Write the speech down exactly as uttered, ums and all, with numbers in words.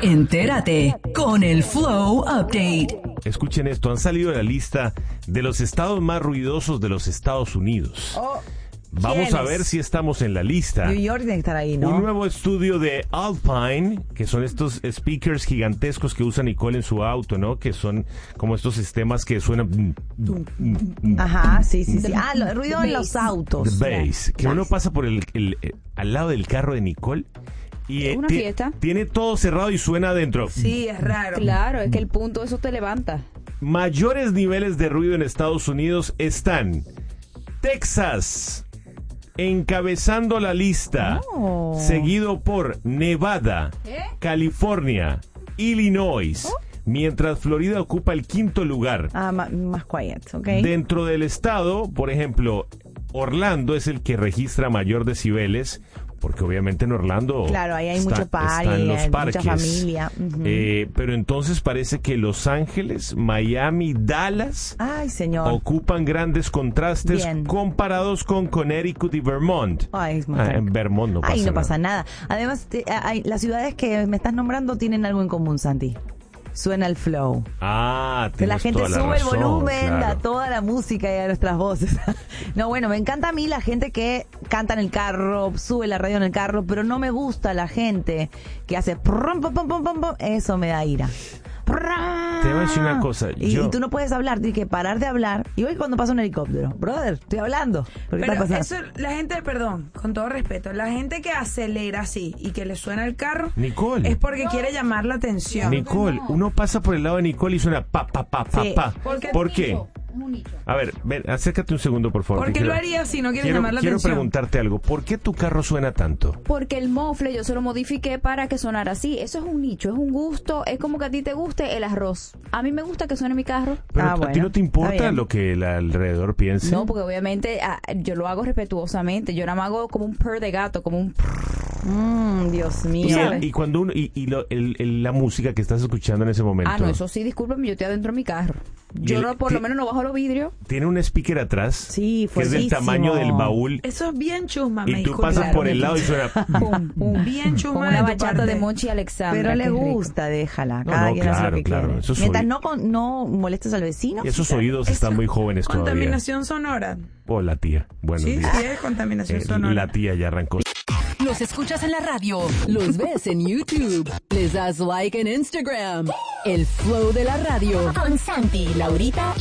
Entérate con el Flow Update. Escuchen esto, han salido de la lista de los estados más ruidosos de los Estados Unidos. Oh, Vamos a ver si estamos en la lista. New York tiene que estar ahí, ¿no? Un nuevo estudio de Alpine, que son estos speakers gigantescos que usa Nicole en su auto, ¿no? Que son como estos sistemas que suenan... Ajá, sí, sí, sí. Ah, el ruido en los autos. The bass. Que uno pasa por el, el, el al lado del carro de Nicole y Es una ti- fiesta. tiene todo cerrado y suena adentro. Sí, es raro. Claro, es que el punto, eso te levanta. Mayores niveles de ruido en Estados Unidos están Texas encabezando la lista, Oh. seguido por Nevada, California, Illinois, mientras Florida ocupa el quinto lugar. Ah, ma- más quiet, ¿ok? Dentro del estado, por ejemplo, Orlando es el que registra mayor decibeles, porque obviamente en Orlando Claro, ahí hay está- mucho party, están los hay parques. mucha familia. Ujú. Eh, pero entonces parece que Los Ángeles, Miami, Dallas Ay, señor. ocupan grandes contrastes Bien. comparados con Connecticut y Vermont. Ay, es muy Ah, cerca. en Vermont no pasa Ay, no nada. pasa nada. Además, te- ay, las ciudades que me estás nombrando tienen algo en común, Santi. Suena el flow. Ah, Que la tienes gente toda la sube el razón, volumen claro. a toda la música y a nuestras voces. No, bueno, me encanta a mí la gente que canta en el carro, sube la radio en el carro, pero no me gusta la gente que hace prum, pum, pum, pum, pum, pum. Eso me da ira. Te voy a decir una cosa, Y, yo- y tú no puedes hablar, tienes que parar de hablar. Igual que cuando pasa un helicóptero. Brother, estoy hablando. ¿Por qué Pero está pasando? eso, la gente, perdón, con todo respeto, la gente que acelera así y que le suena el carro Nicole. es porque quiere llamar la atención. Nicole, uno pasa por el lado de Nicole y suena pa, pa, pa, pa, Sí. pa. ¿Por qué? ¿Por qué? A ver, ven, acércate un segundo, por favor. ¿Por que qué lo quiero- harías si no quieres quiero, llamar la quiero atención? preguntarte algo. ¿Por qué tu carro suena tanto? Porque el mofle yo se lo modifiqué para que sonara así. Eso es un nicho, es un gusto. Es como que a ti te guste el arroz. A mí me gusta que suene mi carro. Pero Ah, a ti bueno, no te está importa bien. lo que el alrededor piense. No, porque obviamente ah, yo lo hago respetuosamente. Yo nada más hago como un purr de gato, como un... Mm, Dios y, mío. el- y cuando uno y, y lo- el- el- la música que estás escuchando en ese momento Ah, no, eso sí, discúlpame, yo estoy adentro de mi carro. Y Yo el- no, por ti- lo menos no bajo los vidrios. tiene un speaker atrás Sí, que es del fuertísimo. tamaño del baúl Eso es bien chusma, me y tú disculpa. pasas Claro, por el me lado y suena Pum, pum. Bien Con chusma una de tu bachata parte. de Monchi Alexandra. Pero le qué rico. gusta, déjala. No, Cada no, quien hace lo claro, que claro, quiere. esos Mientras oí- no, con- no molestes al vecino. esos sí, oídos Eso- están muy jóvenes todavía. Contaminación sonora. Oh, la tía. Buenos Sí, días. sí, es contaminación Eh, sonora. la tía ya arrancó. Los escuchas en la radio, los ves en YouTube, les das like en Instagram. El Flow de la radio. Con Santi, Laurita